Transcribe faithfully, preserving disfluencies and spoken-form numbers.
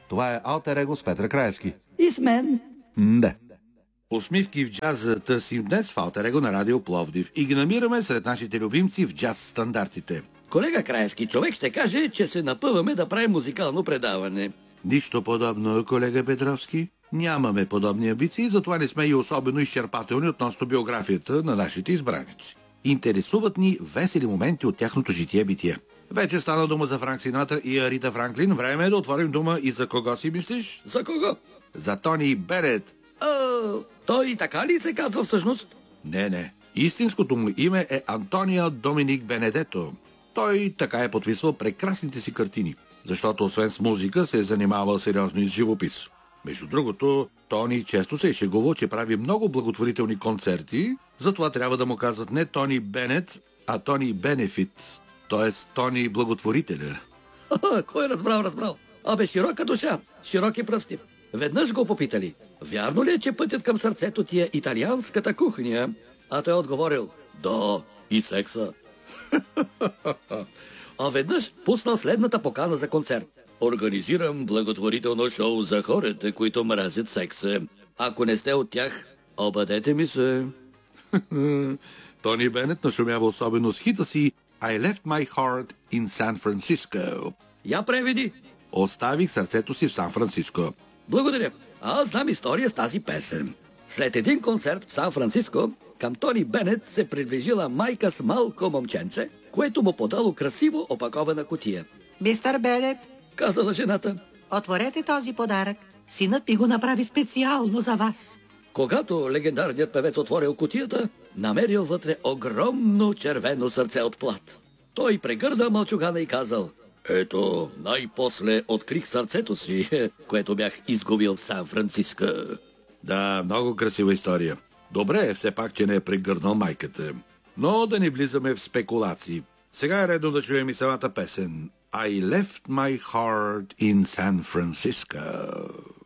Това е Алтер Его с Петър Краевски. И с мен. Да. Усмивки в джаза търсим днес в Алтер Его на Радио Пловдив и ги намираме сред нашите любимци в джаз стандартите. Колега Краевски, човек ще каже, че се напъваме да правим музикално предаване. Нищо подобно, колега Петровски. Нямаме подобни амбиции, затова не сме и особено изчерпателни относно биографията на нашите избраници. Интересуват ни весели моменти от тяхното житие-битие. Вече стана дума за Франк Синатра и Арита Франклин. Време е да отворим дума и за кого си мислиш? За кого? За Тони Бенет. А, той така ли се казва всъщност? Не, не. Истинското му име е Антонио Доминик Бенедето. Той така е подписвал прекрасните си картини, защото освен с музика се е занимавал сериозно и с живопис. Между другото, Тони често се е шегувал, че прави много благотворителни концерти, затова трябва да му казват не Тони Бенет, а Тони Бенефит, т.е. Тони Благотворителя. Ха, кой разбрал, разбрал? Абе, широка душа, широки пръсти. Веднъж го попитали, вярно ли е, че пътят към сърцето ти е италианската кухня? А той отговорил, да, и секса. А веднъж пуснал следната покана за концерт. Организирам благотворително шоу за хората, които мразят секса. Ако не сте от тях, обадете ми се. Тони Бенет нашумява особено с хита си I left my heart in San Francisco. Я преведи. Оставих сърцето си в Сан-Франциско. Благодаря. Аз знам история с тази песен. След един концерт в Сан-Франциско, към Тони Бенет се приближила майка с малко момченце, което му подало красиво опакована кутия. Мистер Бенет, Казала жената. отворете този подарък. Синът ми го направи специално за вас. Когато легендарният певец отворил кутията, намерил вътре огромно червено сърце от плат. Той прегърда мълчугана и казал: ето, най-после открих сърцето си, което бях изгубил в Сан-Франциско. Да, много красива история. Добре е все пак, че не е прегърнал майката. Но да не влизаме в спекулации. Сега е редно да чуем и самата песен I left my heart in San Francisco.